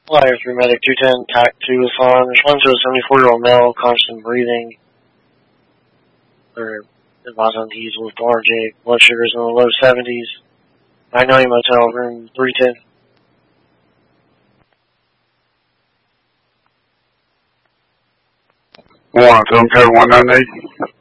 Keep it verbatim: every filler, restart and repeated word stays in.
Flyer three medic two ten, T A C two is on. Respond to a seventy-four-year-old male, constant breathing. Or advise on diesel with R J. Blood sugars in the low seventies. nine ninety Motel, room three ten. One, film code one nine eight.